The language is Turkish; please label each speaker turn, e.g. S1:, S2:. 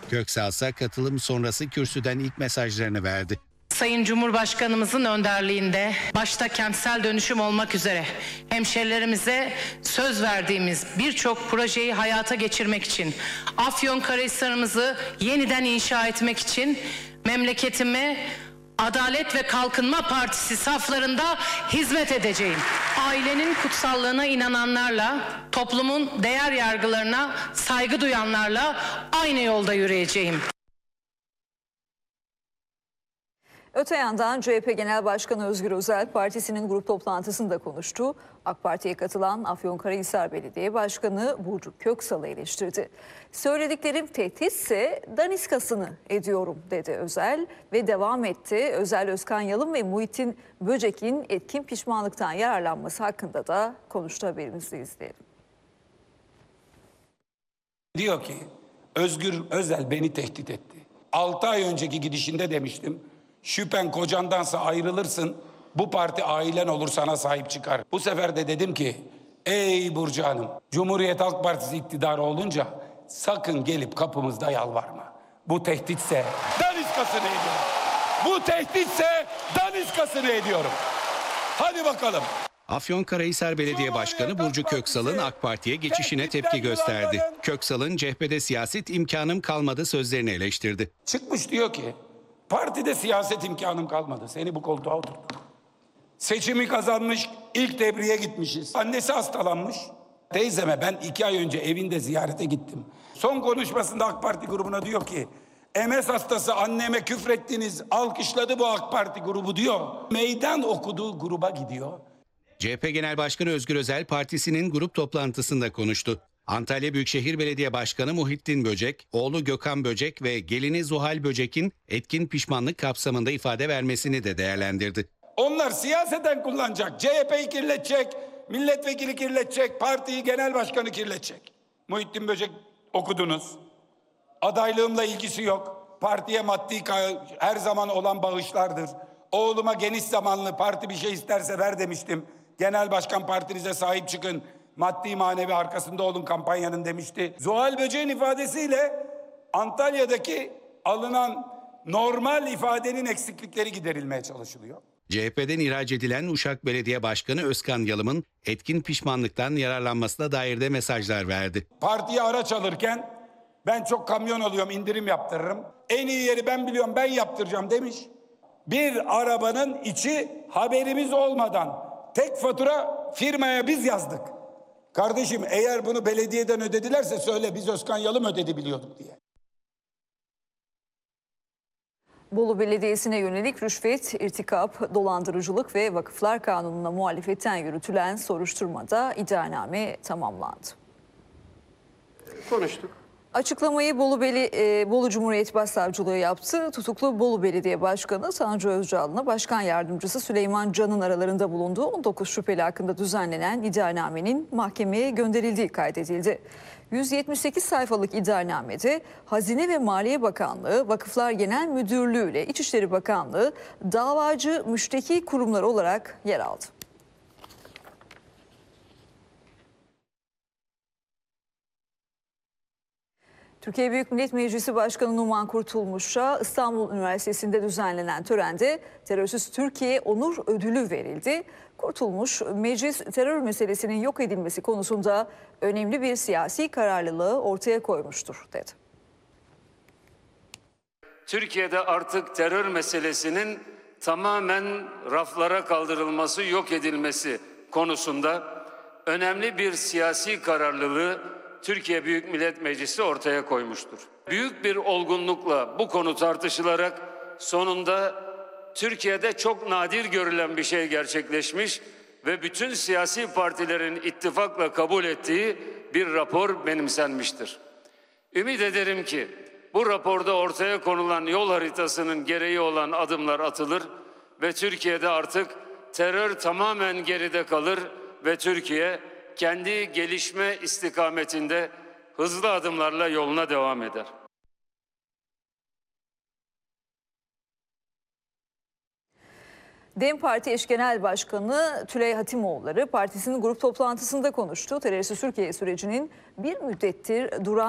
S1: Köksal ise katılım sonrası kürsüden ilk mesajlarını verdi.
S2: Sayın Cumhurbaşkanımızın önderliğinde başta kentsel dönüşüm olmak üzere hemşehrilerimize söz verdiğimiz birçok projeyi hayata geçirmek için, Afyonkarahisar'ımızı yeniden inşa etmek için memleketime Adalet ve Kalkınma Partisi saflarında hizmet edeceğim. Ailenin kutsallığına inananlarla, toplumun değer yargılarına saygı duyanlarla aynı yolda yürüyeceğim.
S3: Öte yandan CHP Genel Başkanı Özgür Özel partisinin grup toplantısında konuştu. AK Parti'ye katılan Afyonkarahisar Belediye Başkanı Burcu Köksal'ı eleştirdi. Söylediklerim tehditse daniskasını ediyorum dedi Özel ve devam etti. Özel, Özkan Yalın ve Muhittin Böcek'in etkin pişmanlıktan yararlanması hakkında da konuştu, haberimizi izleyelim.
S4: Diyor ki Özgür Özel beni tehdit etti. 6 ay önceki gidişinde demiştim. Şüphen kocandansa ayrılırsın, bu parti ailen olur, sana sahip çıkar. Bu sefer de dedim ki ey Burcu Hanım, Cumhuriyet Halk Partisi iktidarı olunca sakın gelip kapımızda yalvarma. Bu tehditse daniskasını ediyorum. Bu tehditse daniskasını ediyorum. Hadi bakalım.
S1: Afyonkarahisar Belediye Başkanı Burcu Köksal'ın AK Parti'ye geçişine tepki gösterdi. Köksal'ın CHP'de siyaset imkanım kalmadı sözlerini eleştirdi.
S4: Çıkmış diyor ki partide siyaset imkanım kalmadı. Seni bu koltuğa oturttum. Seçimi kazanmış, ilk tebriğe gitmişiz. Annesi hastalanmış. Teyzeme ben 2 ay önce evinde ziyarete gittim. Son konuşmasında AK Parti grubuna diyor ki MS hastası anneme küfrettiniz, alkışladı bu AK Parti grubu diyor. Meydan okuduğu gruba gidiyor.
S1: CHP Genel Başkanı Özgür Özel partisinin grup toplantısında konuştu. Antalya Büyükşehir Belediye Başkanı Muhittin Böcek, oğlu Gökhan Böcek ve gelini Zuhal Böcek'in etkin pişmanlık kapsamında ifade vermesini de değerlendirdi.
S4: Onlar siyaseten kullanacak. CHP'yi kirletecek, milletvekili kirletecek, partiyi, genel başkanı kirletecek. Muhittin Böcek okudunuz. Adaylığımla ilgisi yok. Partiye maddi her zaman olan bağışlardır. Oğluma geniş zamanlı parti bir şey isterse ver demiştim. Genel başkan partinize sahip çıkın. Maddi manevi arkasında olun kampanyanın demişti. Zuhal Böcek'in ifadesiyle Antalya'daki alınan normal ifadenin eksiklikleri giderilmeye çalışılıyor.
S1: CHP'den ihraç edilen Uşak Belediye Başkanı Özkan Yalım'ın etkin pişmanlıktan yararlanmasına dair de mesajlar verdi.
S4: Partiye araç alırken ben çok kamyon alıyorum, indirim yaptırırım. En iyi yeri ben biliyorum, ben yaptıracağım demiş. Bir arabanın içi haberimiz olmadan tek fatura firmaya biz yazdık. Kardeşim eğer bunu belediyeden ödedilerse söyle, biz Özkan Yalım ödedi biliyorduk diye.
S3: Bolu Belediyesi'ne yönelik rüşvet, irtikap, dolandırıcılık ve vakıflar kanununa muhalefetten yürütülen soruşturmada iddianame tamamlandı.
S5: Konuştuk.
S3: Açıklamayı Bolu Cumhuriyet Başsavcılığı yaptı. Tutuklu Bolu Belediye Başkanı Tanju Özcan'la Başkan Yardımcısı Süleyman Can'ın aralarında bulunduğu 19 şüpheli hakkında düzenlenen iddianamenin mahkemeye gönderildiği kaydedildi. 178 sayfalık iddianamede Hazine ve Maliye Bakanlığı, Vakıflar Genel Müdürlüğü ile İçişleri Bakanlığı davacı müşteki kurumlar olarak yer aldı. Türkiye Büyük Millet Meclisi Başkanı Numan Kurtulmuş'a İstanbul Üniversitesi'nde düzenlenen törende Terörsüz Türkiye Onur Ödülü verildi. Kurtulmuş, meclis terör meselesinin yok edilmesi konusunda önemli bir siyasi kararlılığı ortaya koymuştur dedi.
S6: Türkiye'de artık terör meselesinin tamamen raflara kaldırılması, yok edilmesi konusunda önemli bir siyasi kararlılığı Türkiye Büyük Millet Meclisi ortaya koymuştur. Büyük bir olgunlukla bu konu tartışılarak sonunda Türkiye'de çok nadir görülen bir şey gerçekleşmiş ve bütün siyasi partilerin ittifakla kabul ettiği bir rapor benimsenmiştir. Ümit ederim ki bu raporda ortaya konulan yol haritasının gereği olan adımlar atılır ve Türkiye'de artık terör tamamen geride kalır ve Türkiye kendi gelişme istikametinde hızlı adımlarla yoluna devam eder.
S3: DEM Parti eş genel başkanı Tülay Hatimoğulları partisinin grup toplantısında konuştu. Terörsüz Türkiye sürecinin bir müddettir duran